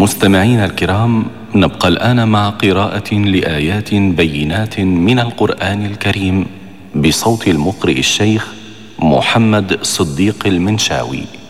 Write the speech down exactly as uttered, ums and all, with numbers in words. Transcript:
مستمعينا الكرام، نبقى الآن مع قراءة لآيات بينات من القرآن الكريم بصوت المقرئ الشيخ محمد صديق المنشاوي.